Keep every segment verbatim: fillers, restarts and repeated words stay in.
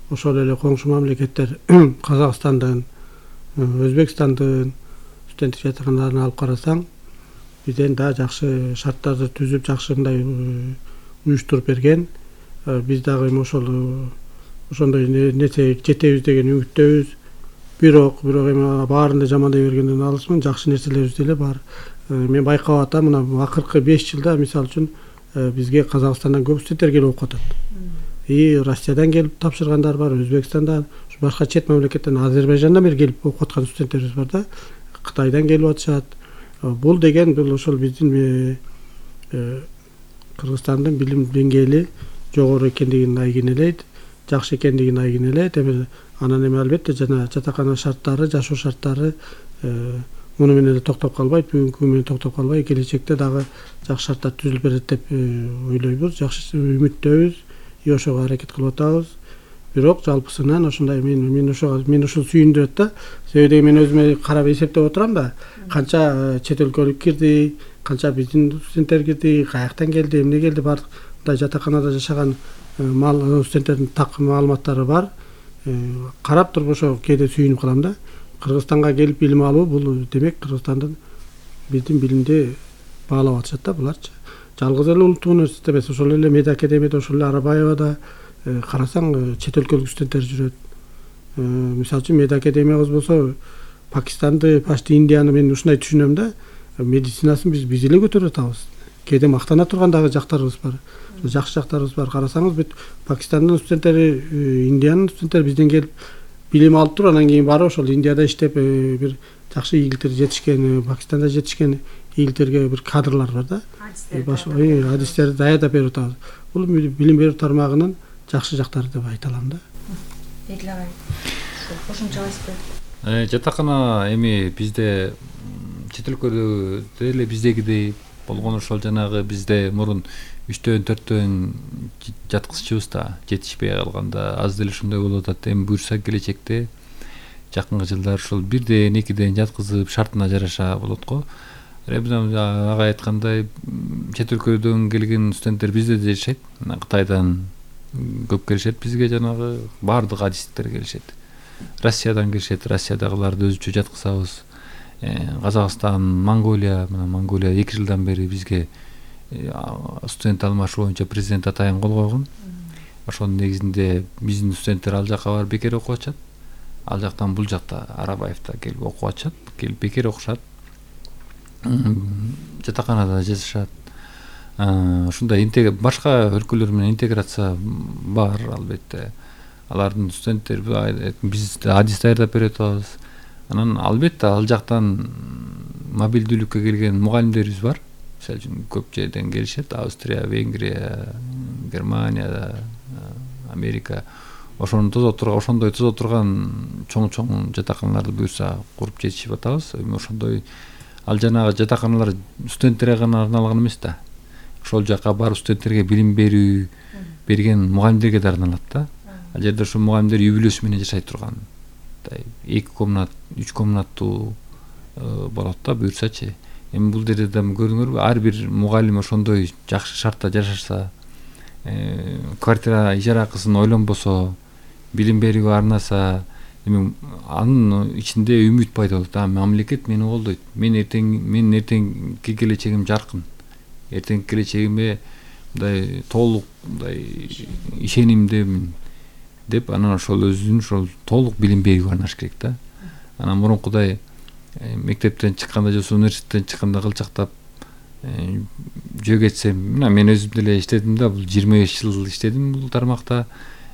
ошол эле коңшу мамлекеттер Казакстандан, Өзбекстандын студенттик жатаканаларын алып карасаң, бизден да жакшы шарттарды түзүп, жакшы мындай уюштуруп берген. Биз дагы эми ошол ошондой нерсе жетебиз деген үмүттөбүз. Бирок, бирок эми баарында жамандай бергенден алысмын, жакшы нерселерибиз деле бар. Мен байкап атам, мына акыркы беш жылда мисалы үчүн бизге Казакстандан көп студенттер келип окуп атат. И Россиядан келип тапшыргандар бар, Өзбекстандан, башка чет мамлекеттен, Азербайжандан бери келип окуп аткан студенттерибиз бар да. Кытайдан келип атышат. Бул деген бул ошол биздин Кыргызстандын билим деңгээли жогору экендигин айгинелейт, жакшы экендигин айгинелейт. Эми анан эми албетте жана жатакана шарттары, жашоо шарттары муну менен эле токтоп калбайт, бүгүнкү күнү менен токтоп калбай, келечекте дагы жакшы шарттар түзүлүп берет деп ойлойбуз, жакшы үмүттөбүз, и ошого аракет кылып атабыз. Бирок жалпысынан ошондой мен мен ошо мен ушул сүйүндүрөт да. Себеби мен өзүмө карап эсептеп отурам да, канча чет өлкөлүк кирди, канча биздин студенттер кирди, каяктан келди, эмне келди, баардык мындай жатаканада жашаган студенттердин так маалыматтары бар. Карап туруп ошо кээде сүйүнүп калам да. Кыргызстанга келип билим алуу бул демек Кыргызстандын биздин билимди баалап атышат да буларчы. Жалгыз эле улуттук университет эмес, ошол эле Мед академияда, ошол эле Арабаевада карасаң чет өлкөлүк студенттер жүрөт. Мисалы үчүн Мед академиябыз болсо Пакистанды, почти Индияны мен ушундай түшүнөм да. Медицинасын биз биз эле көтөрүп атабыз. Кээде мактана турган дагы жактарыбыз бар. Жакшы жактарыбыз бар. Карасаңыз бүт Пакистандын студенттери, Индиянын студенттери бизден келип билим алып туруп, анан кийин барып ошол Индияда иштеп бир жакшы ийгилтер жетишкен, Пакистанда жетишкен ийгилтерге бир кадрлар бар да. Адистерди даярдап берип атабыз. Бул билим берүү тармагынын жакшы жактары деп айта алам да. Эдил агай, кошумчалайсызбы? Жатакана эми бизде чет өлкөдө деле биздегидей болгон ошол жанагы бизде мурун үчтөн төрттөн жаткызчубуз да, жетишпей калганда аз деле ушундай болуп атат. Эми буюрса келечекте жакынкы жылдар ушул бирден, экиден жаткызып шартына жараша болот го. Агай айткандай, чет өлкөдөн келген студенттер бизде да жашайт. Кытайдан көп келишет бизге, жанагы баардык адистер келишет. Россиядан келишет, Россиядагыларды өзүчө жаткызабыз. Казакстан, Монголия, мына Монголия эки жылдан бери бизге студент алмашуу боюнча президент атайын кол койгон. Ошонун негизинде биздин студенттер ал жака барып бекер окуп атышат. Ал жактан бул жакта Арабаевда келип окуп атышат, келип бекер окушат. Жатаканада жашашат. Ушундай башка өлкөлөр менен интеграция бар албетте. Алардын студенттери биз адис даярдап берип атабыз. Анан албетте ал жактан мобилдүүлүккө келген мугалимдерибиз бар. Мисалы үчүн көп жерден келишет. Австрия, Венгрия, Германия, Америка. Ошону тозо турган, ошондой тозо турган чоң-чоң жатаканаларды буюрса куруп жетишип атабыз. Эми ошондой ал жанагы жатаканалар студенттерге гана арналган эмес да. Ошол жака барып студенттерге билим берүү берген мугалимдерге да арналат да. Ал жерде ошо мугалимдер үй бүлөсү менен жашай турган. эки комнат, үч комнаттуу болот да буюрсачы. Эми бул жерде да көрүңөрбү, ар бир мугалим ошондой жакшы шартта жашаса, квартира ижара акысын ойлонбосо, билим берүүгө арнаса, эми анын ичинде үмүт пайда болот. А мамлекет мени колдойт. Мен эртең мен эртеңки келечегим жаркын. Эртеңки келечегиме мындай толук мындай ишенимдемин деп анан ошол өзүнүн ошол толук билим берүүгө арнаш керек да. Анан мурункудай мектептен чыкканда же университеттен чыкканда кылчактап жөө кетсем, мына мен өзүм деле иштедим да, бул жыйырма беш жыл иштедим бул тармакта.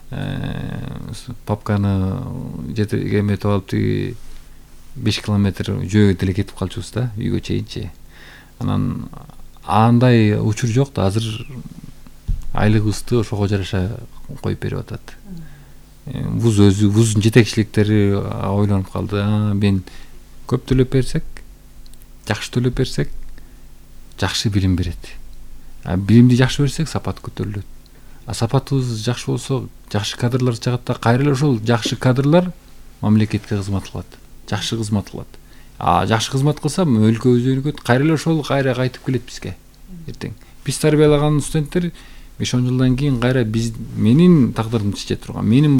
Папканы жетип эметип алып тиги беш километр жөө деле кетип калчубуз да, үйгө чейинчи. Анан андай учур жок да, азыр айлыгыбызды ошого жараша коюп берип атат. Вуз өзү, вуздун жетекчиликтери ойлонуп калды. Мен көп төлөп берсек, жакшы төлөп берсек, жакшы билим берет. А билимди жакшы берсек, сапат көтөрүлөт. А сапатыбыз жакшы болсо, жакшы кадрлар чыгат да, кайра эле ошол жакшы кадрлар мамлекетке кызмат кылат, жакшы кызмат кылат. А жакшы кызмат кылса, өлкөбүз өнүгөт, кайра эле ошол кайра кайтып келет бизге. Эртең биз тарбиялаган студенттер беш он жылдан кийин кайра биз менин тагдырымды чече турган, менин